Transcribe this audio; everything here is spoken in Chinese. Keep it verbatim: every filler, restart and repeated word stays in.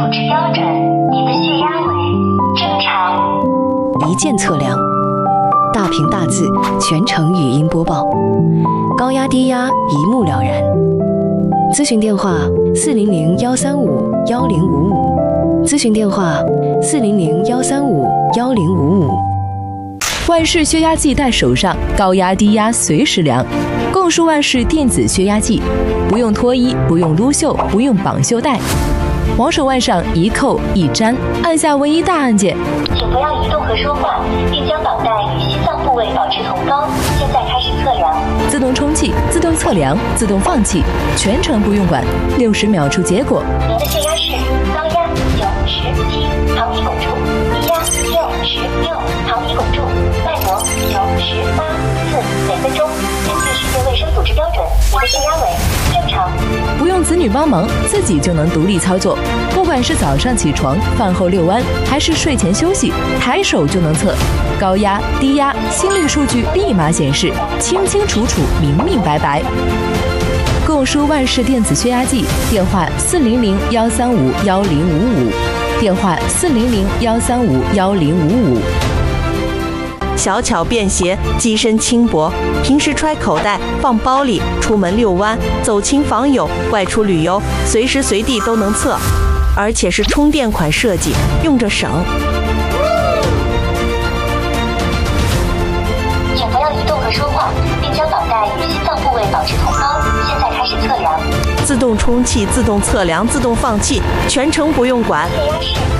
值标准，您的血压为正常。 一键测量，大屏大字，全程语音播报，高压低压一目了然。咨询电话：四零零幺三五幺零五五。咨询电话：四零零幺三五幺零五五。 万氏血压计带手上，高压低压随时量。共舒万氏电子血压计，不用脱衣，不用撸袖，不用绑袖带，往手腕上一扣一粘，按下唯一大按键。 请不要移动和说话，并将绑带与心脏部位保持同高。现在开始测量。 自动充气，自动测量，自动放气，全程不用管，六十秒出结果。 您的血压是高压九十七毫米汞柱，低压六十六毫米汞柱，脉搏九十八次每分钟。根据世界卫生组织标准，您的血压为正常。 不用子女帮忙，自己就能独立操作。不管是早上起床、饭后遛弯，还是睡前休息，抬手就能测。高压、低压、心率数据立马显示，清清楚楚、明明白白。共舒万氏电子血压计，电话四零零幺三五幺零五五，电话四零零幺三五幺零五五。 小巧便携，机身轻薄，平时揣口袋、放包里，出门遛弯、走亲访友、外出旅游，随时随地都能测，而且是充电款设计，用着省。 请不要移动和说话，并将绑带与心脏部位保持同高。现在开始测量。 自动充气、自动测量、自动放气，全程不用管。 血压是